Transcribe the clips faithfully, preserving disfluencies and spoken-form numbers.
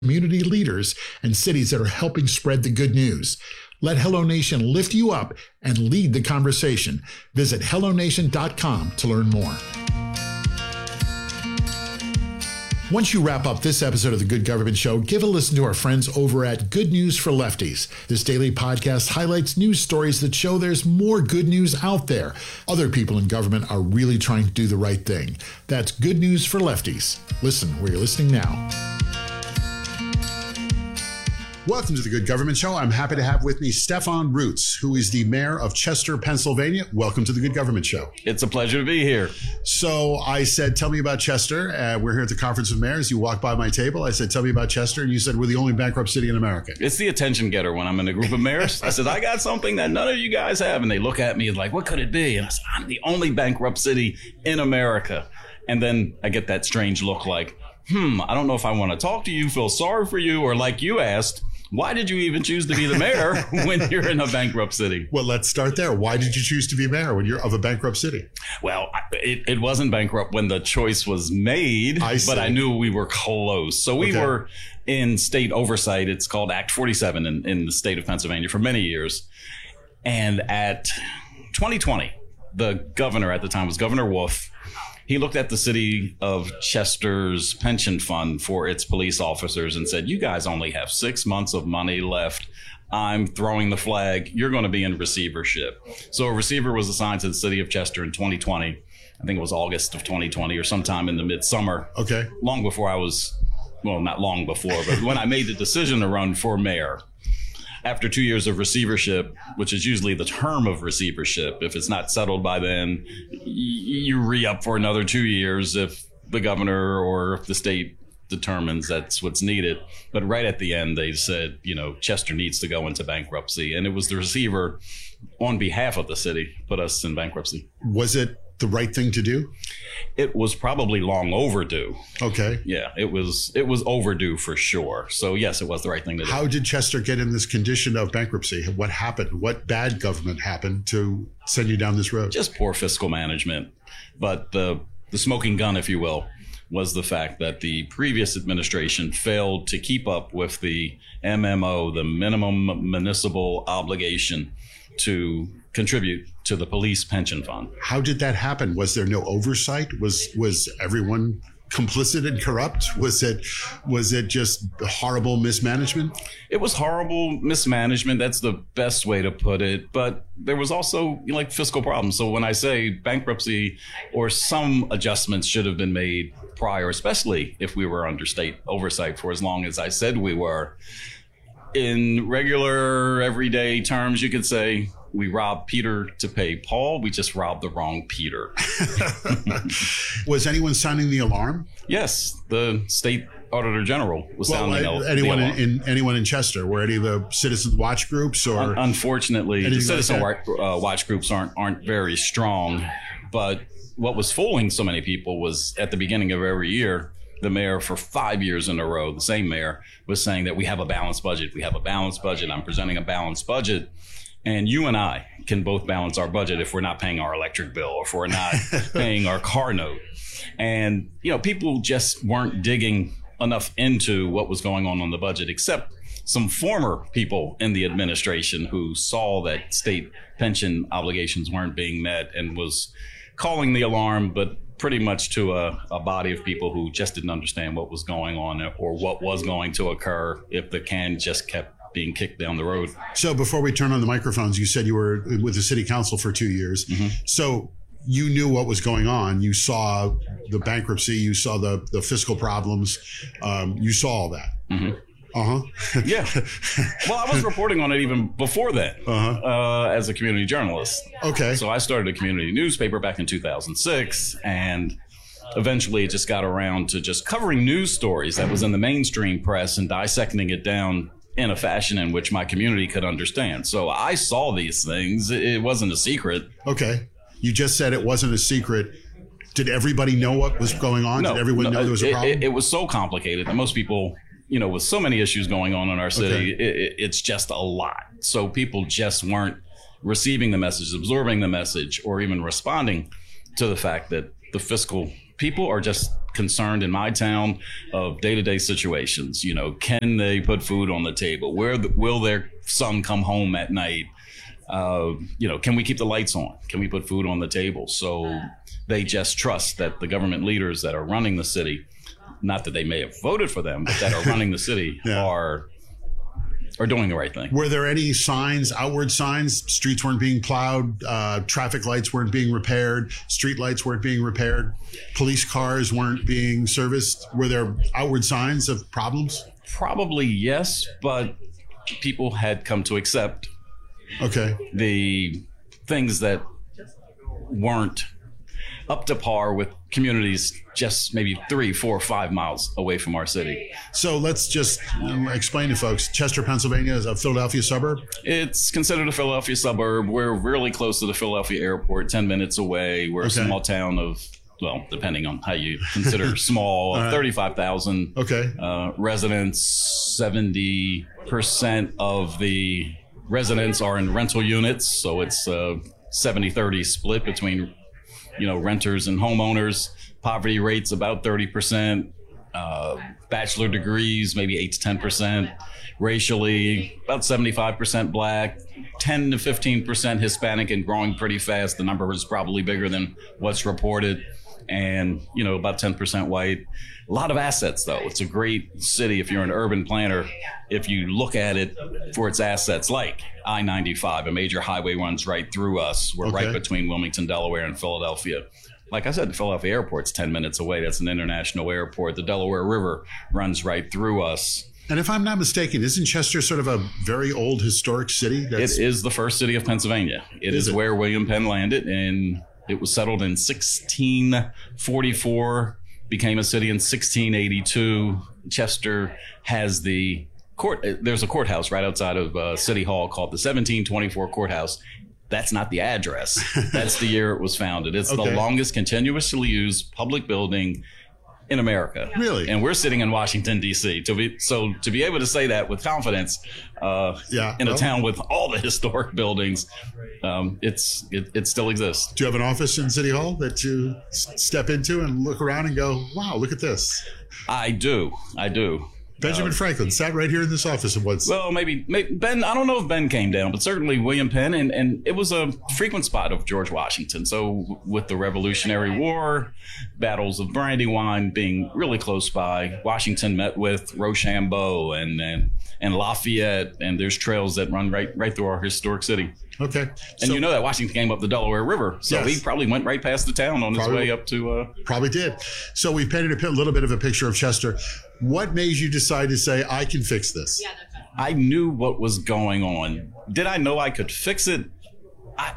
community leaders and cities that are helping spread the good news. Let Hello Nation lift you up and lead the conversation. Visit hello nation dot com to learn more. Once you wrap up this episode of The Good Government Show, give a listen to our friends over at Good News for Lefties. This daily podcast highlights news stories that show there's more good news out there. Other people in government are really trying to do the right thing. That's Good News for Lefties. Listen where you're listening now. Welcome to The Good Government Show. I'm happy to have with me Stefan Roots, who is the mayor of Chester, Pennsylvania. Welcome to The Good Government Show. It's a pleasure to be here. So I said, tell me about Chester. Uh, we're here at the Conference of Mayors. You walked by my table. I said, tell me about Chester. And you said, we're the only bankrupt city in America. It's the attention getter when I'm in a group of mayors. I said, I got something that none of you guys have. And they look at me and like, what could it be? And I said, I'm the only bankrupt city in America. And then I get that strange look like, hmm, I don't know if I want to talk to you, feel sorry for you, or like you asked, why did you even choose to be the mayor when you're in a bankrupt city? Well, let's start there. Why did you choose to be mayor when you're of a bankrupt city? Well, it, it wasn't bankrupt when the choice was made, I but I knew we were close. So we Okay. were in state oversight. It's called Act forty-seven in, in the state of Pennsylvania for many years. And at twenty twenty, the governor at the time was Governor Wolf. He looked at the city of Chester's pension fund for its police officers and said, you guys only have six months of money left. I'm throwing the flag. You're going to be in receivership. So a receiver was assigned to the city of Chester in twenty twenty. I think it was August of twenty twenty or sometime in the midsummer. Okay. Long before I was, well, not long before, but when I made the decision to run for mayor. After two years of receivership, which is usually the term of receivership, if it's not settled by then, y- you re-up for another two years if the governor or if the state determines that's what's needed. But right at the end, they said, you know, Chester needs to go into bankruptcy. And it was the receiver on behalf of the city put us in bankruptcy. Was it the right thing to do? It was probably long overdue. Okay. Yeah, it was it was overdue for sure. So yes, it was the right thing to do. How did Chester get in this condition of bankruptcy? What happened? What bad government happened to send you down this road? Just poor fiscal management. But the the smoking gun, if you will, was the fact that the previous administration failed to keep up with the M M O, the minimum municipal obligation to contribute to the police pension fund. How did that happen? Was there no oversight? Was was everyone complicit and corrupt? Was it was it just horrible mismanagement? It was horrible mismanagement. That's the best way to put it. But there was also, you know, like fiscal problems. So when I say bankruptcy or some adjustments should have been made prior, especially if we were under state oversight for as long as I said we were, in regular everyday terms, you could say we robbed Peter to pay Paul. We just robbed the wrong Peter. Was anyone sounding the alarm? Yes, the state auditor general was Well, sounding uh, the anyone alarm. in, in anyone in Chester? Were any of the citizens watch groups or? Un- Unfortunately, the anything like citizen that? wa- uh, watch groups aren't aren't very strong. But what was fooling so many people was at the beginning of every year, the mayor for five years in a row, the same mayor, was saying that we have a balanced budget. We have a balanced budget. I'm presenting a balanced budget. And you and I can both balance our budget if we're not paying our electric bill or if we're not paying our car note. And, you know, people just weren't digging enough into what was going on on the budget, except some former people in the administration who saw that state pension obligations weren't being met and was calling the alarm, but pretty much to a, a body of people who just didn't understand what was going on or what was going to occur if the can just kept being kicked down the road. So before we turn on the microphones, you said you were with the city council for two years. Mm-hmm. So you knew what was going on. You saw the bankruptcy. You saw the, the fiscal problems. Um, you saw all that. Mm-hmm. Uh-huh. Yeah. Well, I was reporting on it even before that Uh-huh. uh, as a community journalist. Okay. So I started a community newspaper back in two thousand six, and eventually it just got around to just covering news stories that was in the mainstream press and dissecting it down in a fashion in which my community could understand. So I saw these things. It wasn't a secret. Okay. You just said it wasn't a secret. Did everybody know what was going on? No, Did everyone no, know there was a it, problem? It, it was so complicated that most people, you know, with so many issues going on in our city, Okay. it, it, it's just a lot. So people just weren't receiving the message, absorbing the message, or even responding to the fact that the fiscal people are just concerned in my town of day-to-day situations. You know, can they put food on the table? Where the, will their son come home at night? Uh, you know, can we keep the lights on? Can we put food on the table? So they just trust that the government leaders that are running the city, not that they may have voted for them, but that are running the city yeah. are are doing the right thing. Were there any signs, outward signs? Streets weren't being plowed, uh, traffic lights weren't being repaired, street lights weren't being repaired, police cars weren't being serviced. Were there outward signs of problems? Probably yes, but people had come to accept okay. the things that weren't up to par with communities just maybe three, four, five miles away from our city. So let's just um, explain to folks, Chester, Pennsylvania is a Philadelphia suburb? It's considered a Philadelphia suburb. We're really close to the Philadelphia airport, ten minutes away. We're okay. a small town of, well, depending on how you consider small, right. thirty-five thousand okay. uh, residents. seventy percent of the residents are in rental units, so it's a seventy thirty split between you know, renters and homeowners. Poverty rates about thirty percent, uh, bachelor degrees, maybe eight to ten percent. Racially, about seventy-five percent black, ten to fifteen percent Hispanic and growing pretty fast. The number is probably bigger than what's reported. And, you know, about ten percent white. A lot of assets, though. It's a great city if you're an urban planner. If you look at it for its assets, like I ninety-five, a major highway runs right through us. We're okay. right between Wilmington, Delaware, and Philadelphia. Like I said, the Philadelphia airport's ten minutes away. That's an international airport. The Delaware River runs right through us. And if I'm not mistaken, isn't Chester sort of a very old historic city? That's... It is the first city of Pennsylvania. It is, is it? where William Penn landed, and it was settled in sixteen forty-four, became a city in sixteen eighty-two. Chester has the court. There's a courthouse right outside of uh, City Hall called the seventeen twenty-four Courthouse. That's not the address. That's the year it was founded. It's okay. the longest continuously used public building in America. Really? And we're sitting in Washington, D C To be so to be able to say that with confidence uh, yeah, in well, a town with all the historic buildings, um, it's it, it still exists. Do you have an office in City Hall that you s- step into and look around and go, wow, look at this? I do. I do. Benjamin uh, Franklin sat right here in this office at once. Well, maybe, maybe Ben, I don't know if Ben came down, but certainly William Penn. And, and it was a frequent spot of George Washington. So with the Revolutionary War, battles of Brandywine being really close by, Washington met with Rochambeau and, and, and Lafayette. And there's trails that run right, right through our historic city. Okay. And so, you know that Washington came up the Delaware River. So yes. he probably went right past the town on probably, his way up to... Uh, probably did. So we painted a little bit of a picture of Chester. What made you decide to say, I can fix this? I knew what was going on. Did I know I could fix it? I,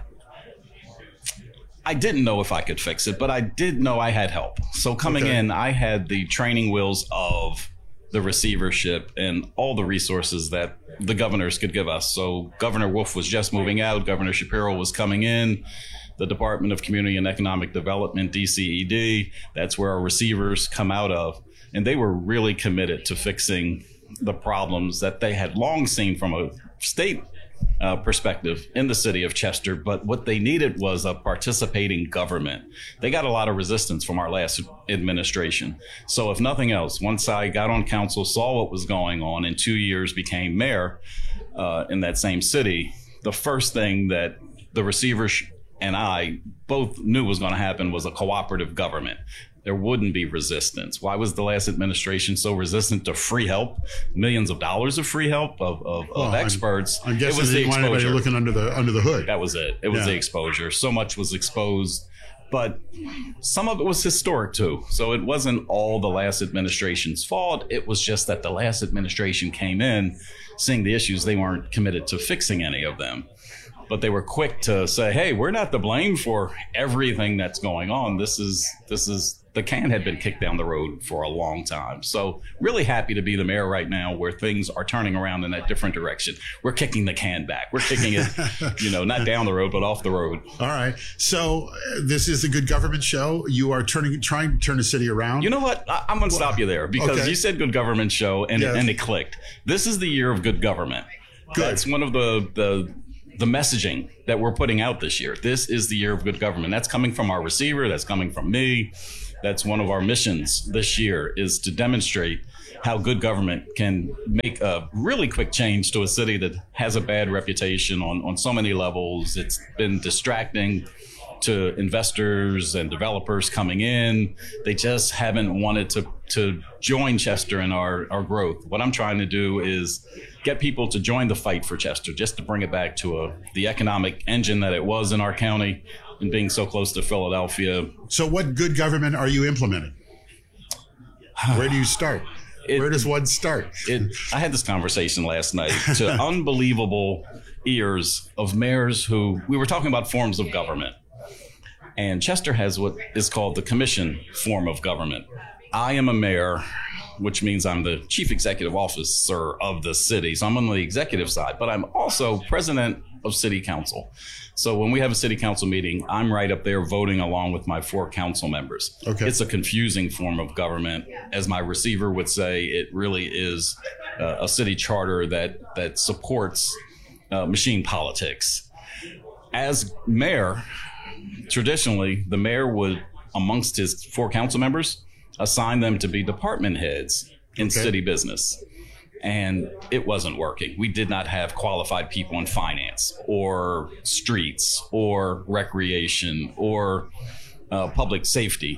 I didn't know if I could fix it, but I did know I had help. So coming okay. in, I had the training wheels of the receivership and all the resources that the governors could give us. So Governor Wolf was just moving out. Governor Shapiro was coming in. The Department of Community and Economic Development, D C E D, that's where our receivers come out of. And they were really committed to fixing the problems that they had long seen from a state uh, perspective in the city of Chester. But what they needed was a participating government. They got a lot of resistance from our last administration. So if nothing else, once I got on council, saw what was going on, in two years became mayor uh, in that same city, the first thing that the receivers and I both knew was going to happen was a cooperative government. There wouldn't be resistance. Why was the last administration so resistant to free help? Millions of dollars of free help of, of, well, of experts. I'm, I'm guessing it was the exposure. Looking under the under the hood. That was it. It was yeah. the exposure. So much was exposed, but some of it was historic too. So it wasn't all the last administration's fault. It was just that the last administration came in, seeing the issues, they weren't committed to fixing any of them. But they were quick to say, hey, we're not to blame for everything that's going on. This is this is the can had been kicked down the road for a long time. So really happy to be the mayor right now where things are turning around in that different direction. We're kicking the can back. We're kicking it, you know, not down the road, but off the road. All right. So uh, this is the Good Government Show. You are turning, trying to turn the city around. You know what? I, I'm going to stop you there because okay. you said Good Government Show and, yes. and it clicked. This is the year of good government. Good. That's one of the, the, the messaging that we're putting out this year. This is the year of good government. That's coming from our receiver. That's coming from me. That's one of our missions this year, is to demonstrate how good government can make a really quick change to a city that has a bad reputation on, on so many levels. It's been distracting to investors and developers coming in. They just haven't wanted to, to join Chester in our, our growth. What I'm trying to do is get people to join the fight for Chester, just to bring it back to a, the economic engine that it was in our county, and being so close to Philadelphia. So what good government are you implementing? Where do you start? It, Where does one start? It, I had this conversation last night to unbelievable ears of mayors who, we were talking about forms of government. And Chester has what is called the commission form of government. I am a mayor, which means I'm the chief executive officer of the city. So I'm on the executive side, but I'm also president of city council. So when we have a city council meeting, I'm right up there voting along with my four council members. Okay. It's a confusing form of government. As my receiver would say, it really is uh, a city charter that, that supports uh, machine politics. As mayor, traditionally, the mayor would, amongst his four council members, assign them to be department heads in okay. city business. And it wasn't working. We did not have qualified people in finance or streets or recreation or uh, public safety.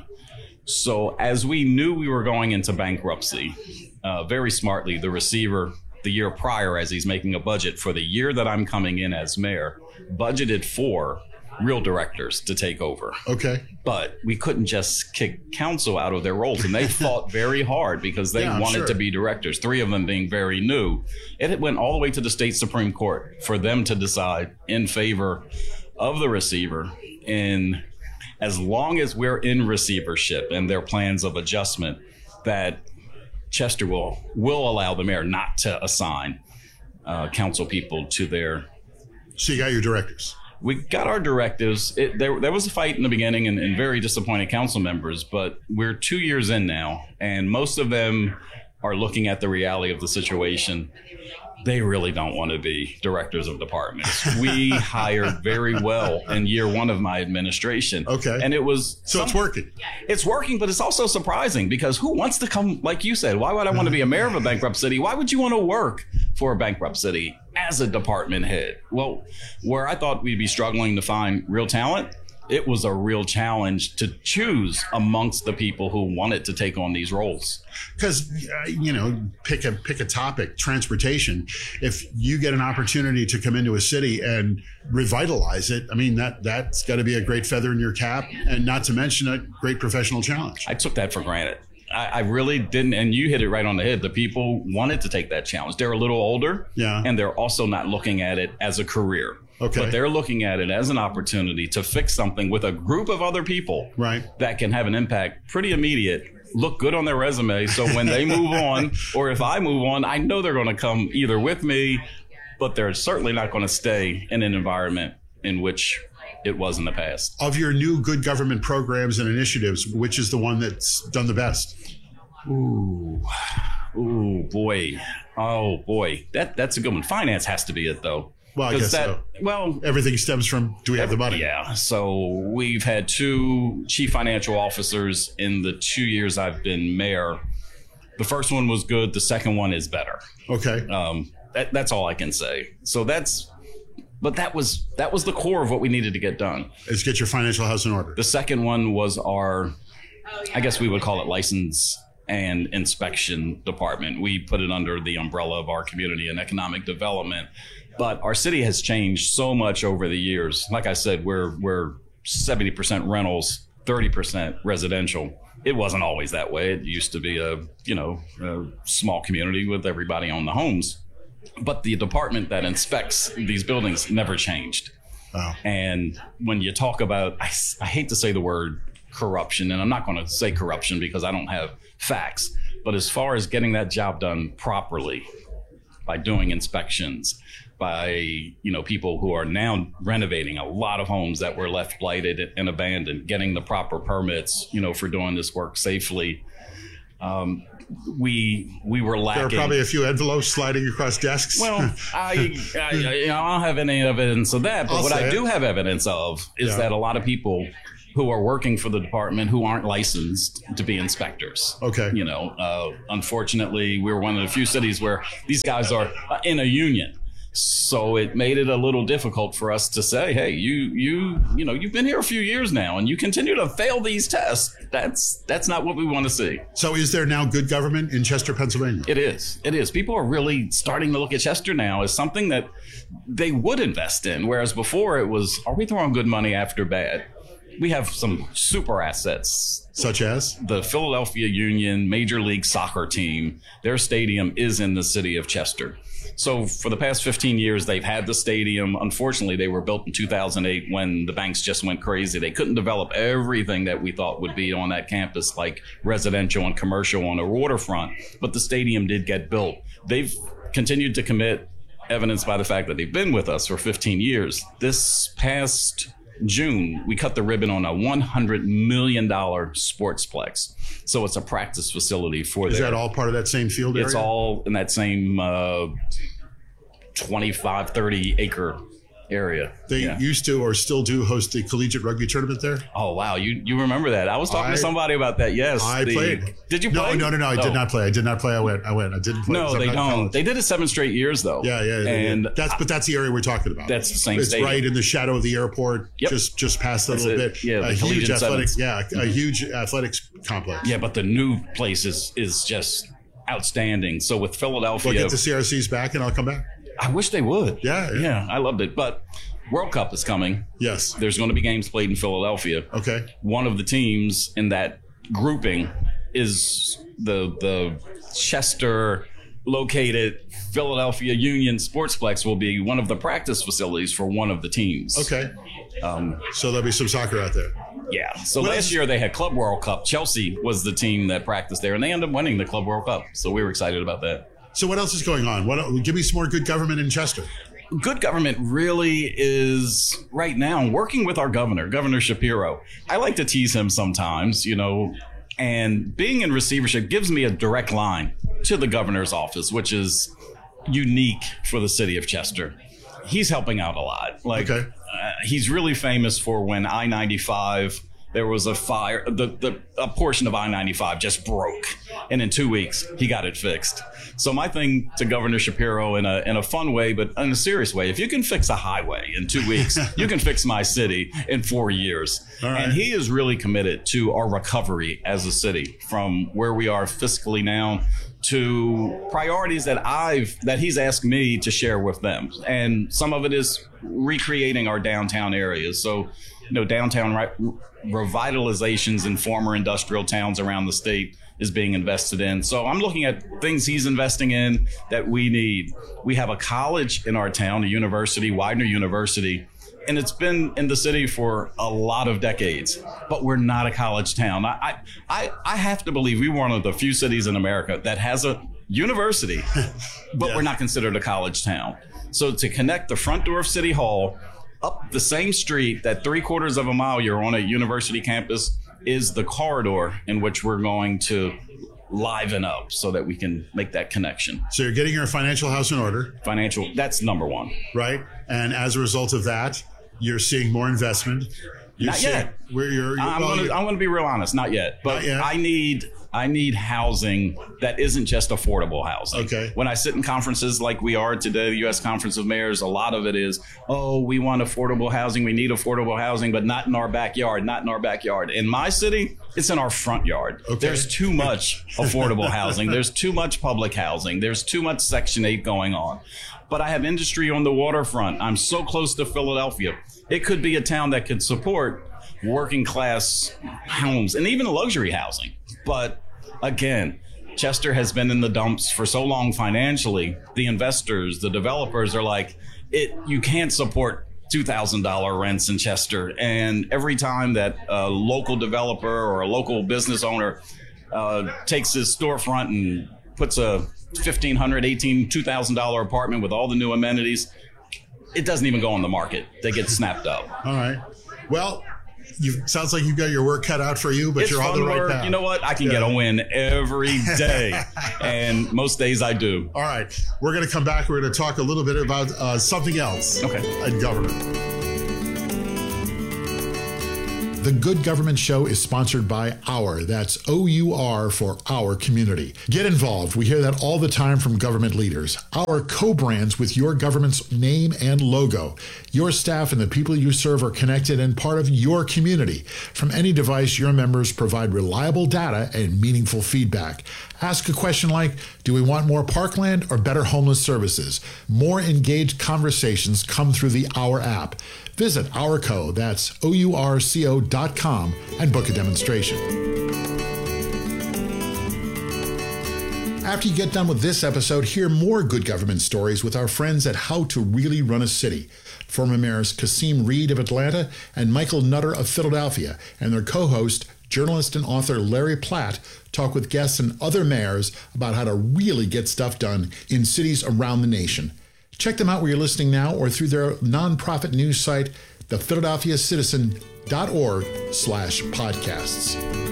So as we knew we were going into bankruptcy, uh, very smartly, the receiver, the year prior, as he's making a budget for the year that I'm coming in as mayor, budgeted for real directors to take over. Okay. But we couldn't just kick council out of their roles, and they fought very hard because they yeah, wanted sure. to be directors, three of them being very new. It went all the way to the state Supreme Court for them to decide in favor of the receiver. And as long as we're in receivership and their plans of adjustment, that Chester will, will allow the mayor not to assign uh, council people to their... So you got your directors? We got our directives. It, there, there was a fight in the beginning and, and very disappointed council members, but we're two years in now, and most of them are looking at the reality of the situation. They really don't want to be directors of departments. We hired very well in year one of my administration. Okay. And it was... So some, it's working. It's working, but it's also surprising because who wants to come, like you said, why would I want to be a mayor of a bankrupt city? Why would you want to work for a bankrupt city as a department head? Well, where I thought we'd be struggling to find real talent, it was a real challenge to choose amongst the people who wanted to take on these roles. Because, uh, you know, pick a pick a topic, transportation. If you get an opportunity to come into a city and revitalize it, I mean, that, that's got to be a great feather in your cap, and not to mention a great professional challenge. I took that for granted. I, I really didn't, and you hit it right on the head. The people wanted to take that challenge. They're a little older, yeah, and they're also not looking at it as a career. Okay. But they're looking at it as an opportunity to fix something with a group of other people, right, that can have an impact pretty immediate, look good on their resume. So when they move on, or if I move on, I know they're going to come either with me, but they're certainly not going to stay in an environment in which it was in the past. Of your new good government programs and initiatives, which is the one that's done the best? Ooh, ooh, boy. Oh, boy. That That's a good one. Finance has to be it, though. Well, I guess that, so. Well, everything stems from, do we have the money? Yeah. So we've had two chief financial officers in the two years I've been mayor. The first one was good. The second one is better. Okay. Um, that, that's all I can say. So that's, but that was, that was the core of what we needed to get done. Is get your financial house in order. The second one was our, I guess we would call it license and inspection department. We put it under the umbrella of our community and economic development. But our city has changed so much over the years. Like I said, we're we're seventy percent rentals, thirty percent residential. It wasn't always that way. It used to be a, you know, a small community with everybody on the homes. But the department that inspects these buildings never changed. Wow. And when you talk about, I, I hate to say the word corruption, and I'm not going to say corruption because I don't have facts, but as far as getting that job done properly by doing inspections, by, you know, people who are now renovating a lot of homes that were left blighted and abandoned, getting the proper permits, you know, for doing this work safely. Um, we we were lacking. There are probably a few envelopes sliding across desks. Well, I, I, you know, I don't have any evidence of that, but I'll what I do it. have evidence of is yeah. that a lot of people who are working for the department who aren't licensed to be inspectors. Okay. You know, uh, unfortunately, we're one of the few cities where these guys are uh, in a union. So it made it a little difficult for us to say, hey, you you you know, you've been here a few years now and you continue to fail these tests. That's that's not what we want to see. So is there now good government in Chester, Pennsylvania? It is. It is. People are really starting to look at Chester now as something that they would invest in, whereas before it was, are we throwing good money after bad? We have some super assets. Such as? The Philadelphia Union Major League Soccer team. Their stadium is in the city of Chester. So for the past fifteen years, they've had the stadium. Unfortunately, they were built in two thousand eight when the banks just went crazy. They couldn't develop everything that we thought would be on that campus, like residential and commercial on the waterfront. But the stadium did get built. They've continued to commit, evidenced by the fact that they've been with us for fifteen years. This past June, we cut the ribbon on a one hundred million dollars sportsplex. So it's a practice facility for Is their, that all part of that same field area? It's all in that same uh, twenty-five, thirty acre area. They yeah. used to or still do host the collegiate rugby tournament there? Oh, wow. You you remember that. I was talking I, to somebody about that. Yes. I the, played. Did you no, play? No, no, no. I oh. did not play. I did not play. I went. I went. I didn't play. No, they don't. They did it seven straight years, though. Yeah, yeah. yeah and yeah. That's But that's the area we're talking about. That's the same It's stadium. right in the shadow of the airport, yep. just just past a that's little it. bit. Yeah, a huge athletic, sevens. yeah, mm-hmm. a huge athletics complex. Yeah, but the new place is, is just outstanding. So with Philadelphia. Well, get the C R Cs back and I'll come back. I wish they would. Yeah, yeah. Yeah, I loved it. But World Cup is coming. Yes. There's going to be games played in Philadelphia. Okay. One of the teams in that grouping is the the Chester located Philadelphia Union Sportsplex will be one of the practice facilities for one of the teams. Okay. Um, so there'll be some soccer out there. Yeah. So what last else? year they had Club World Cup. Chelsea was the team that practiced there, and they ended up winning the Club World Cup. So we were excited about that. So what else is going on? What, give me some more good government in Chester. Good government really is right now working with our governor, Governor Shapiro. I like to tease him sometimes, you know, and being in receivership gives me a direct line to the governor's office, which is unique for the city of Chester. He's helping out a lot. Like, okay. uh, he's really famous for when I ninety-five, there was a fire, the, the a portion of I ninety-five just broke. And in two weeks, he got it fixed. So my thing to Governor Shapiro in a in a fun way, but in a serious way, if you can fix a highway in two weeks, you can fix my city in four years. Right. And he is really committed to our recovery as a city from where we are fiscally now to priorities that I've that he's asked me to share with them. And some of it is recreating our downtown areas. So, you know, downtown re- revitalizations in former industrial towns around the state is being invested in. So I'm looking at things he's investing in that we need. We have a college in our town, a university, Widener University, and it's been in the city for a lot of decades, but we're not a college town. I I, I have to believe we're one of the few cities in America that has a university, but yeah. we're not considered a college town. So to connect the front door of City Hall up the same street that three quarters of a mile you're on a university campus is the corridor in which we're going to liven up so that we can make that connection. So you're getting your financial house in order. Financial, that's number one. Right. And as a result of that, you're seeing more investment. You're Not seeing, yet. Where you're, you're, I'm well, gonna you're, I'm gonna be real honest, not yet. But Not yet. I need I need housing that isn't just affordable housing. Okay. When I sit in conferences like we are today, the U S Conference of Mayors, a lot of it is, oh, we want affordable housing, we need affordable housing, but not in our backyard, not in our backyard. In my city, it's in our front yard. Okay. There's too much affordable housing. There's too much public housing. There's too much Section eight going on. But I have industry on the waterfront. I'm so close to Philadelphia. It could be a town that could support working class homes and even luxury housing. But again, Chester has been in the dumps for so long financially. The investors, the developers are like, it. You can't support two thousand dollars rents in Chester. And every time that a local developer or a local business owner uh, takes his storefront and puts a fifteen hundred dollars, eighteen thousand dollars, two thousand dollars apartment with all the new amenities, it doesn't even go on the market. They get snapped up. All right. Well, you sounds like you've got your work cut out for you, but It's you're on fun the right work. path. You know what? I can Yeah. get a win every day. And most days I do. All right. We're going to come back. We're going to talk a little bit about uh, something else Okay. in government. The Good Government Show is sponsored by Our. That's O U R for Our Community. Get involved. We hear that all the time from government leaders. Our co-brands with your government's name and logo. Your staff and the people you serve are connected and part of your community. From any device, your members provide reliable data and meaningful feedback. Ask a question like, do we want more parkland or better homeless services? More engaged conversations come through the Our app. Visit OurCo, that's O U R C O dot com, and book a demonstration. After you get done with this episode, hear more good government stories with our friends at How to Really Run a City. Former mayors Kasim Reed of Atlanta and Michael Nutter of Philadelphia, and their co-host, journalist and author Larry Platt, talk with guests and other mayors about how to really get stuff done in cities around the nation. Check them out where you're listening now or through their nonprofit news site, the philadelphia citizen dot org slash podcasts.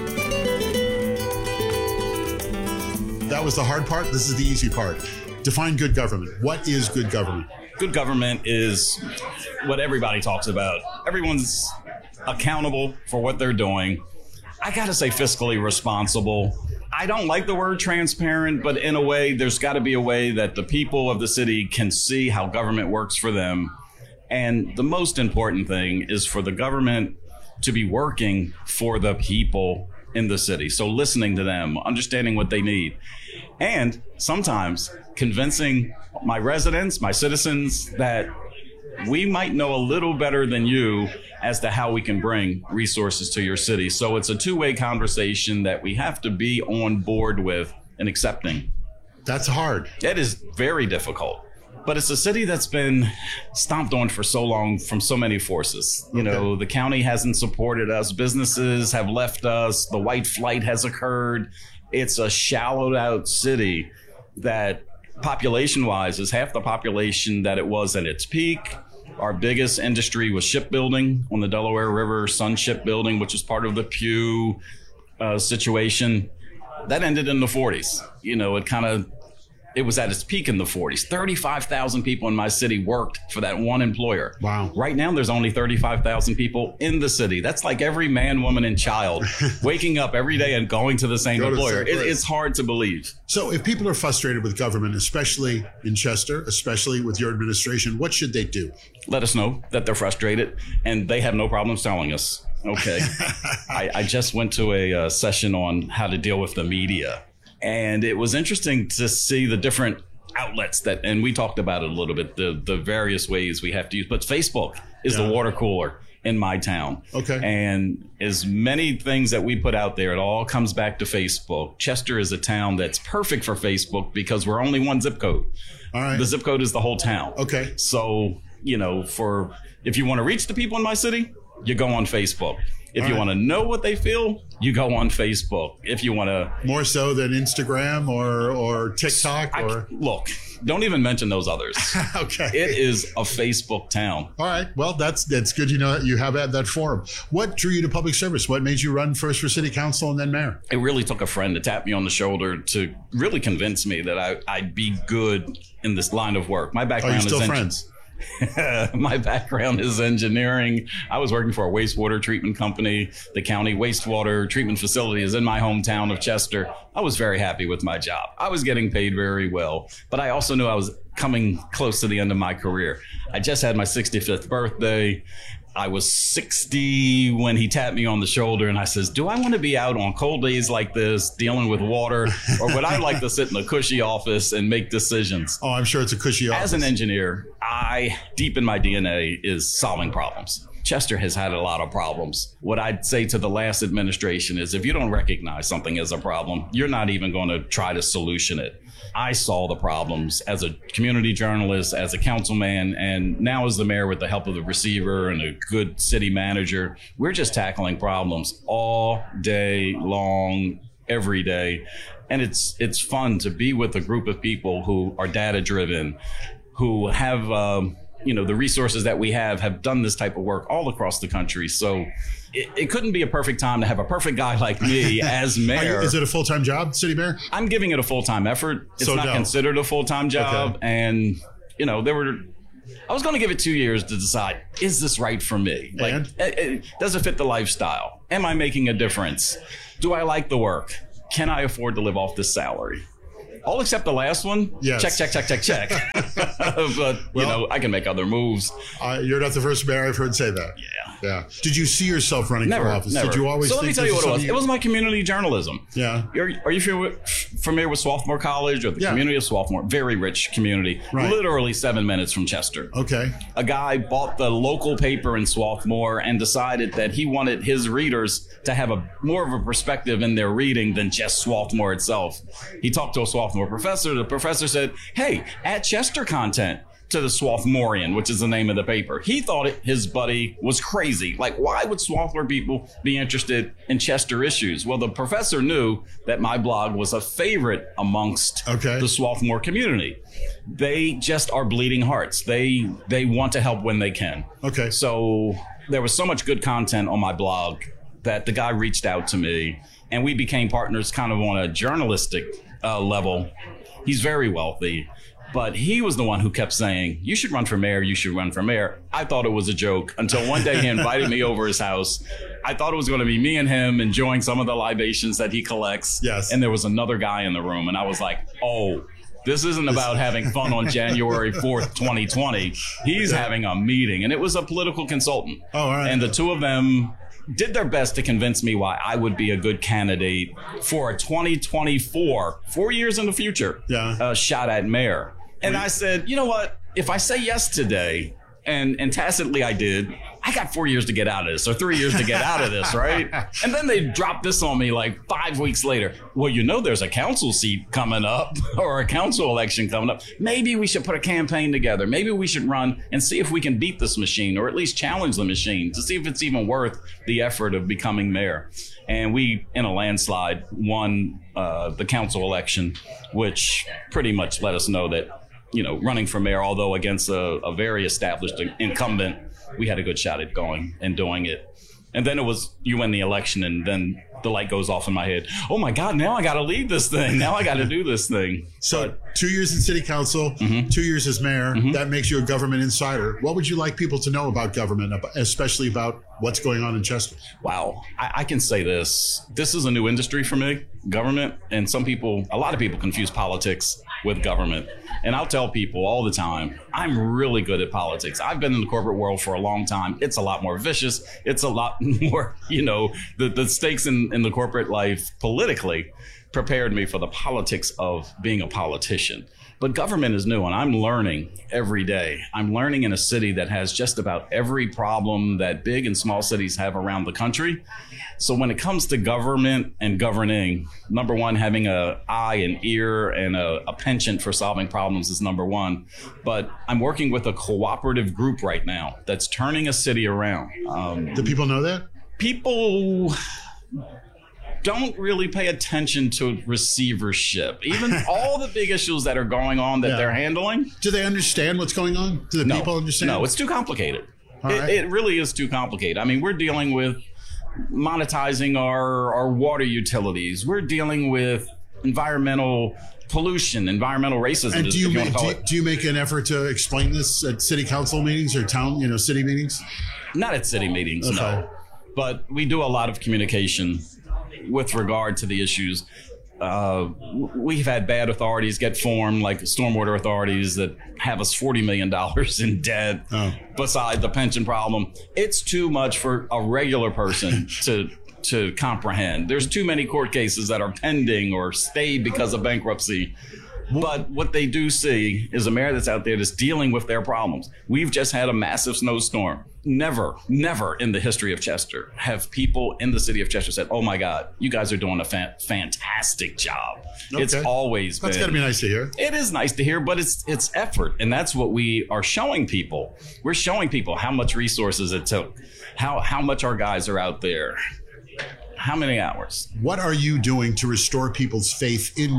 That was the hard part. This is the easy part. Define good government. What is good government? Good government is what everybody talks about. Everyone's accountable for what they're doing. I got to say fiscally responsible. I don't like the word transparent, but in a way, there's got to be a way that the people of the city can see how government works for them. And the most important thing is for the government to be working for the people in the city. So listening to them, understanding what they need, and sometimes convincing my residents, my citizens, that we might know a little better than you as to how we can bring resources to your city. So it's a two-way conversation that we have to be on board with and accepting. That's hard. It is very difficult. But it's a city that's been stomped on for so long from so many forces. You okay. know, the county hasn't supported us. Businesses have left us. The white flight has occurred. It's a shallowed out city that population-wise is half the population that it was at its peak. Our biggest industry was shipbuilding on the Delaware River, Sun Shipbuilding, which is part of the Pew uh, situation. That ended in the forties. You know, it kind of, it was at its peak in the forties. thirty-five thousand people in my city worked for that one employer. Wow. Right now, there's only thirty-five thousand people in the city. That's like every man, woman, and child waking up every day and going to the same Go employer. The same it, it's hard to believe. So if people are frustrated with government, especially in Chester, especially with your administration, what should they do? Let us know that they're frustrated, and they have no problems telling us. Okay. I, I just went to a uh, session on how to deal with the media. And it was interesting to see the different outlets that, and we talked about it a little bit, the, the various ways we have to use. But Facebook is yeah. the water cooler in my town. Okay. And as many things that we put out there, it all comes back to Facebook. Chester is a town that's perfect for Facebook because we're only one zip code. All right. The zip code is the whole town. Okay. So, you know, for if you want to reach the people in my city, you go on Facebook. If All you right. want to know what they feel, you go on Facebook. If you want to... More so than Instagram or, or TikTok? I, or Look, don't even mention those others. Okay. It is a Facebook town. All right. Well, that's that's good. You know, you have that, that forum. What drew you to public service? What made you run first for city council and then mayor? It really took a friend to tap me on the shoulder to really convince me that I, I'd be good in this line of work. My background Are you still is friends? My background is engineering. I was working for a wastewater treatment company. The county wastewater treatment facility is in my hometown of Chester. I was very happy with my job. I was getting paid very well, but I also knew I was coming close to the end of my career. I just had my sixty-fifth birthday. I was sixty when he tapped me on the shoulder and I says, do I want to be out on cold days like this dealing with water, or would I like to sit in a cushy office and make decisions? Oh, I'm sure it's a cushy office. As an engineer, I, deep in my D N A, is solving problems. Chester has had a lot of problems. What I'd say to the last administration is if you don't recognize something as a problem, you're not even going to try to solution it. I saw the problems as a community journalist, as a councilman, and now as the mayor with the help of the receiver and a good city manager. We're just tackling problems all day long, every day. And it's it's fun to be with a group of people who are data driven, who have, um, you know, the resources that we have, have done this type of work all across the country. So it, it couldn't be a perfect time to have a perfect guy like me as mayor. Is it a full-time job, city mayor? I'm giving it a full-time effort. It's so not no. considered a full-time job. Okay. And, you know, there were I was going to give it two years to decide, is this right for me? Like, And? it, it, does it fit the lifestyle? Am I making a difference? Do I like the work? Can I afford to live off this salary? All except the last one. Yes. Check, check, check, check, check. But, Well, you know, I can make other moves. Uh, you're not the first mayor I've heard say that. Yeah. Yeah. Did you see yourself running Never, for office? never. Did you always so let think me tell this you is what it was. something It was my community journalism. Yeah. Are, are you familiar with, familiar with Swarthmore College or the Yeah. community of Swarthmore? Very rich community. Right. Literally seven minutes from Chester. Okay. A guy bought the local paper in Swarthmore and decided that he wanted his readers to have a more of a perspective in their reading than just Swarthmore itself. He talked to a Swarthmore professor. The professor said, hey, add Chester content to the Swarthmorean, which is the name of the paper. He thought it, his buddy was crazy. Like, why would Swarthmore people be interested in Chester issues? Well, the professor knew that my blog was a favorite amongst Okay. the Swarthmore community. They just are bleeding hearts. They they want to help when they can. Okay. So there was so much good content on my blog that the guy reached out to me, and we became partners kind of on a journalistic uh, level. He's very wealthy, but he was the one who kept saying, you should run for mayor, you should run for mayor. I thought it was a joke until one day he invited me over his house. I thought it was going to be me and him enjoying some of the libations that he collects. Yes. And there was another guy in the room, and I was like, oh, this isn't about having fun on January fourth, twenty twenty. He's having a meeting, and it was a political consultant. Oh, all right. And the two of them did their best to convince me why I would be a good candidate for a twenty twenty-four, four years in the future, Yeah. uh, shot at mayor. And I said, you know what? If I say yes today, and and tacitly I did, I got four years to get out of this, or three years to get out of this, right? And then they dropped this on me like five weeks later. Well, you know, there's a council seat coming up or a council election coming up. Maybe we should put a campaign together. Maybe we should run and see if we can beat this machine, or at least challenge the machine to see if it's even worth the effort of becoming mayor. And we, in a landslide, won uh, the council election, which pretty much let us know that, you know, running for mayor, although against a, a very established incumbent, we had a good shot at going and doing it. And then it was, you win the election, and then the light goes off in my head. Oh my God, now I got to lead this thing. Now I got to do this thing. So But, two years in city council, Mm-hmm. two years as mayor, that makes you a government insider. What would you like people to know about government, especially about what's going on in Chester? wow, I, I can say this. This is a new industry for me, government. And some people, a lot of people confuse politics with government. And I'll tell people all the time, I'm really good at politics. I've been in the corporate world for a long time. It's a lot more vicious. It's a lot more, you know, the, the stakes in, in the corporate life politically prepared me for the politics of being a politician. But government is new, and I'm learning every day. I'm learning in a city that has just about every problem that big and small cities have around the country. So when it comes to government and governing, number one, having a eye and ear and a, a penchant for solving problems is number one. But I'm working with a cooperative group right now that's turning a city around. Um, Do people know that? people don't really pay attention to receivership. Even all the big issues that are going on that Yeah. they're handling. Do they understand what's going on? Do the No, people understand? no, it's too complicated. All It, right. it really is too complicated. I mean, we're dealing with monetizing our, our water utilities. We're dealing with environmental pollution, environmental racism. And if do you, you make, want to call do, it. do you make an effort to explain this at city council meetings or town, you know, city meetings? Not at city meetings, Okay. no. But we do a lot of communication with regard to the issues. Uh, we've had bad authorities get formed, like stormwater authorities that have us forty million dollars in debt. Oh. Beside the pension problem, it's too much for a regular person to to comprehend. There's too many court cases that are pending or stayed because of bankruptcy. But what they do see is a mayor that's out there that's dealing with their problems. We've just had a massive snowstorm. Never, never in the history of Chester have people in the city of Chester said, oh my God, you guys are doing a fa- fantastic job. It's Okay. always That's been. got to be nice to hear. It is nice to hear, but it's it's effort. And that's what we are showing people. We're showing people how much resources it took, how how much our guys are out there, how many hours. What are you doing to restore people's faith in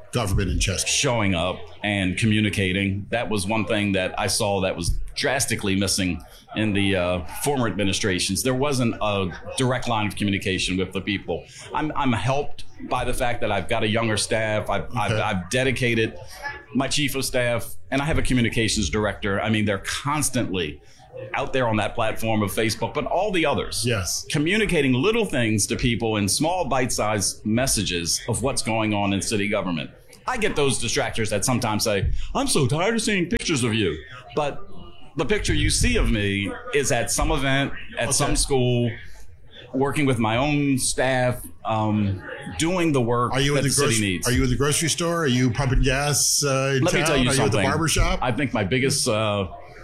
government in Chester? Showing up and communicating. That was one thing that I saw that was drastically missing in the uh, former administrations. There wasn't a direct line of communication with the people. I'm, I'm helped by the fact that I've got a younger staff. I've, okay. I've, I've dedicated my chief of staff, and I have a communications director. I mean, they're constantly out there on that platform of Facebook, but all the others. Yes. Communicating little things to people in small bite-sized messages of what's going on in city government. I get those distractors that sometimes say, I'm so tired of seeing pictures of you. But the picture you see of me is at some event, at okay. some school, working with my own staff, um, doing the work are you that in the, the gro- city needs. Are you in the grocery store? Are you pumping gas uh, in Let town? me tell you are something. you at the barber shop? I think my biggest uh,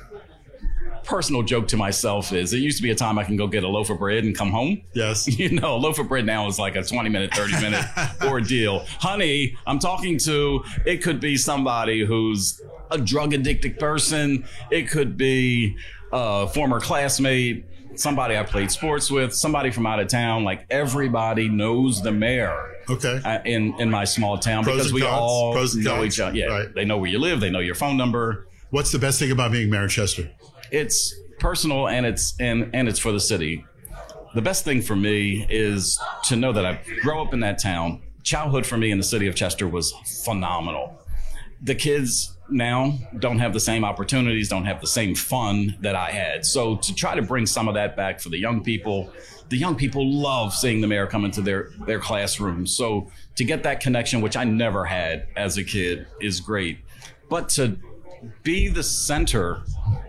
personal joke to myself is it used to be a time I can go get a loaf of bread and come home. Yes. You know, a loaf of bread now is like a twenty minute, thirty minute ordeal. Honey, I'm talking to, it could be somebody who's a drug addicted person. It could be a former classmate, somebody I played sports with, somebody from out of town. Like everybody knows the mayor. Okay. Uh, in, in my small town Pros because we cons. all Pros know cons. each other. Yeah. Right. They know where you live. They know your phone number. What's the best thing about being mayor of Chester? It's personal and it's and, and it's for the city. The best thing for me is to know that I grew up in that town. Childhood for me in the city of Chester was phenomenal. The kids now don't have the same opportunities, don't have the same fun that I had. So to try to bring some of that back for the young people, the young people love seeing the mayor come into their, their classrooms. So to get that connection, which I never had as a kid, is great. But to be the center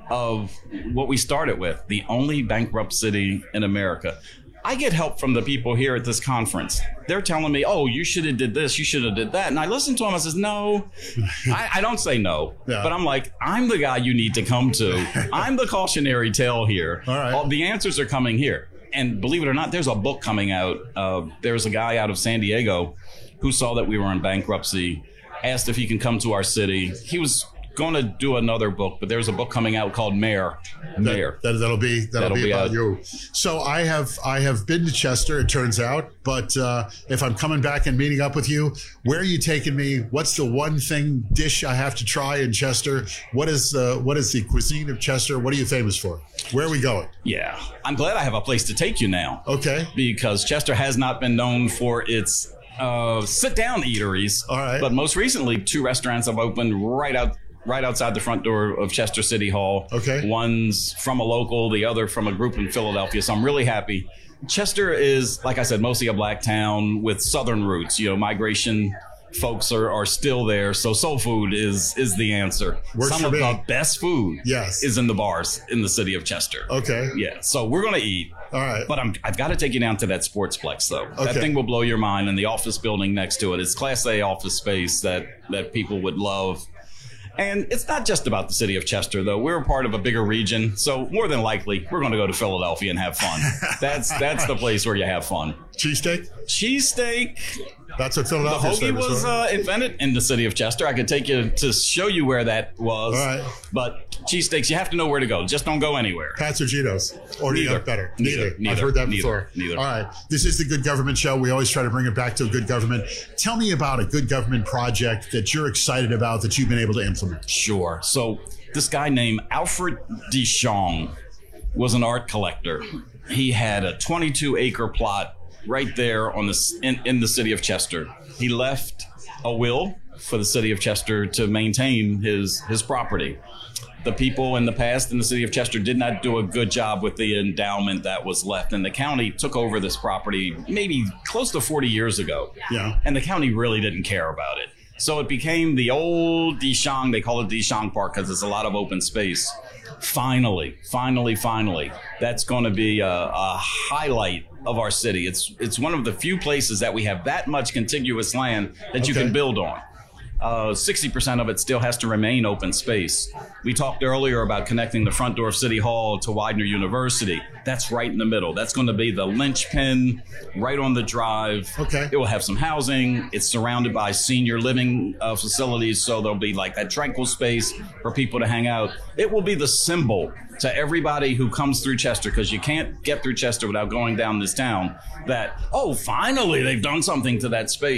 of what we started with, the only bankrupt city in America. I get help from the people here at this conference. They're telling me, oh, you should have did this, you should have did that. And I listen to them, I says, no. I, I don't say no. Yeah. But I'm like, I'm the guy you need to come to. I'm the cautionary tale here. All right. All, the answers are coming here. And believe it or not, there's a book coming out. Uh, there's a guy out of San Diego who saw that we were in bankruptcy, asked if he can come to our city. He was going to do another book, but there's a book coming out called Mayor. Mayor. That, that, that'll be that'll, that'll be, be about a, you. So I have I have been to Chester, it turns out. But uh, if I'm coming back and meeting up with you, where are you taking me? What's the one thing dish I have to try in Chester? What is uh, what is the cuisine of Chester? What are you famous for? Where are we going? Yeah, I'm glad I have a place to take you now. Okay. Because Chester has not been known for its uh, sit-down eateries. All right. But most recently, two restaurants have opened right out. right outside the front door of Chester City Hall. Okay. One's from a local, the other from a group in Philadelphia. So I'm really happy. Chester is, like I said, mostly a black town with Southern roots. You know, migration folks are, are still there. So soul food is is the answer. Works Some for of me. the best food yes. is in the bars in the city of Chester. Okay. Yeah. So we're going to eat. All right. But I'm, I've got to take you down to that Sportsplex, though. Okay. That thing will blow your mind. And the office building next to it is Class A office space that, that people would love. And it's not just about the city of Chester, though. We're a part of a bigger region, so more than likely, we're going to go to Philadelphia and have fun. That's that's the place where you have fun. Cheesesteak? Cheesesteak. That's what Philadelphia The hoagie was uh, invented in the city of Chester. I could take you to show you where that was. All right. But cheesesteaks, you have to know where to go. Just don't go anywhere. Pats or Cheetos? Or do you Neither. have better? Neither. Neither. I've heard that Neither. before. Neither. All right. This is the Good Government Show. We always try to bring it back to a good government. Tell me about a good government project that you're excited about that you've been able to implement. Sure. So this guy named Alfred DeShong was an art collector. He had a twenty-two acre plot right there on the in, in the city of Chester. He left a will for the city of Chester to maintain his his property. The people in the past in the city of Chester did not do a good job with the endowment that was left, and the county took over this property maybe close to forty years ago. Yeah. And the county really didn't care about it. So it became the old DeShong. They call it DeShong Park because there's a lot of open space. Finally, finally, finally, that's going to be a, a highlight of our city. It's it's one of the few places that we have that much contiguous land that okay. you can build on. Uh, sixty percent of it still has to remain open space. We talked earlier about connecting the front door of City Hall to Widener University. That's right in the middle. That's going to be the linchpin right on the drive. Okay. It will have some housing. It's surrounded by senior living uh, facilities, so there'll be like that tranquil space for people to hang out. It will be the symbol to everybody who comes through Chester, because you can't get through Chester without going down this town, that, oh, finally they've done something to that space.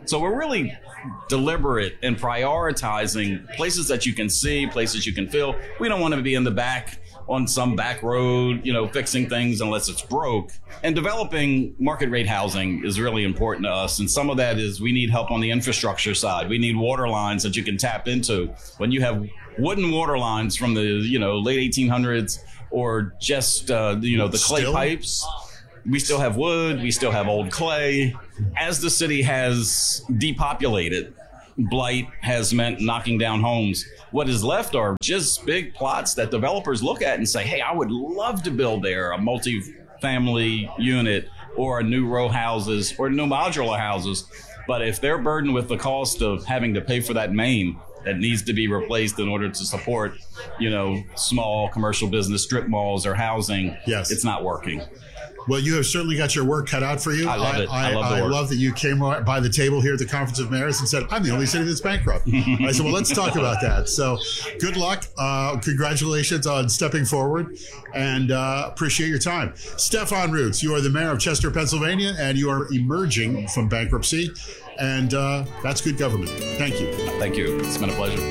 So we're really deliberate in prioritizing places that you can see, places you can feel. We don't want to be in the back on some back road, you know, fixing things unless it's broke. And developing market rate housing is really important to us. And some of that is we need help on the infrastructure side. We need water lines that you can tap into. When you have wooden water lines from the, you know, late eighteen hundreds or just, uh, you know, the clay Still? pipes, we still have wood, we still have old clay. As the city has depopulated, blight has meant knocking down homes. What is left are just big plots that developers look at and say, hey, I would love to build there a multi-family unit or a new row houses or new modular houses. But if they're burdened with the cost of having to pay for that main that needs to be replaced in order to support, you know, small commercial business strip malls or housing, yes, it's not working. Well, you have certainly got your work cut out for you. I love it. I, I, love the I work. love that you came by the table here at the Conference of Mayors and said, I'm the only city that's bankrupt. I said, well, let's talk about that. So good luck. Uh, congratulations on stepping forward and uh, appreciate your time. Stefan Roots, you are the mayor of Chester, Pennsylvania, and you are emerging from bankruptcy. And uh, that's good government. Thank you. Thank you. It's been a pleasure.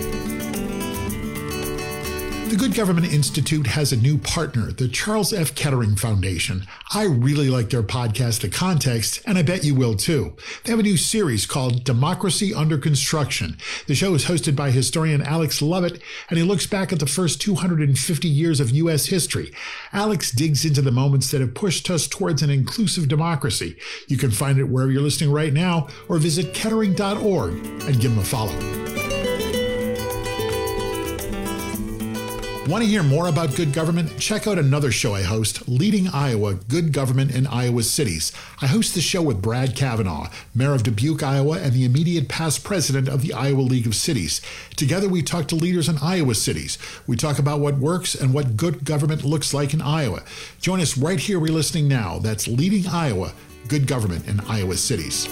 The Good Government Institute has a new partner, the Charles F. Kettering Foundation. I really like their podcast, The Context, and I bet you will too. They have a new series called Democracy Under Construction. The show is hosted by historian Alex Lovett, and he looks back at the first two hundred fifty years of U S history. Alex digs into the moments that have pushed us towards an inclusive democracy. You can find it wherever you're listening right now, or visit kettering dot org and give him a follow. Want to hear more about good government? Check out another show I host, Leading Iowa, Good Government in Iowa Cities. I host the show with Brad Kavanaugh, mayor of Dubuque, Iowa, and the immediate past president of the Iowa League of Cities. Together, we talk to leaders in Iowa cities. We talk about what works and what good government looks like in Iowa. Join us right here where you're listening now. That's Leading Iowa, Good Government in Iowa Cities.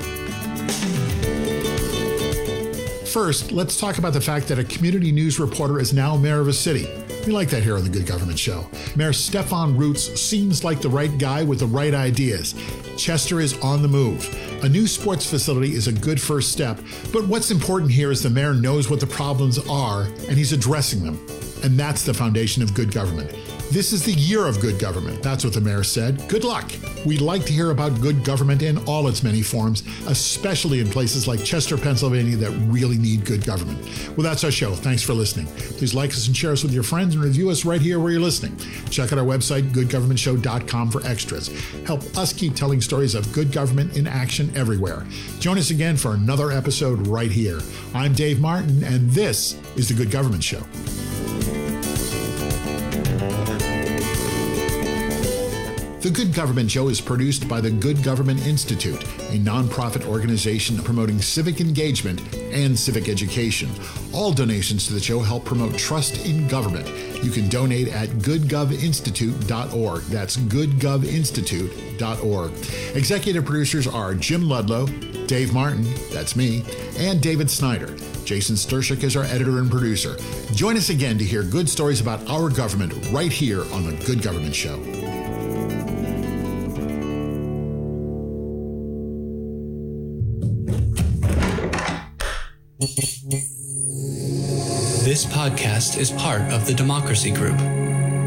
First, let's talk about the fact that a community news reporter is now mayor of a city. We like that here on the Good Government Show. Mayor Stefan Roots seems like the right guy with the right ideas. Chester is on the move. A new sports facility is a good first step, but what's important here is the mayor knows what the problems are and he's addressing them. And that's the foundation of good government. This is the year of good government. That's what the mayor said. Good luck. We'd like to hear about good government in all its many forms, especially in places like Chester, Pennsylvania that really need good government. Well, that's our show. Thanks for listening. Please like us and share us with your friends and review us right here where you're listening. Check out our website, good government show dot com, for extras. Help us keep telling stories of good government in action everywhere. Join us again for another episode right here. I'm Dave Martin, and this is the Good Government Show. The Good Government Show is produced by the Good Government Institute, a nonprofit organization promoting civic engagement and civic education. All donations to the show help promote trust in government. You can donate at good gov institute dot org. That's good gov institute dot org. Executive producers are Jim Ludlow, Dave Martin, that's me, and David Snyder. Jason Stershik is our editor and producer. Join us again to hear good stories about our government right here on the Good Government Show. This podcast is part of the Democracy Group,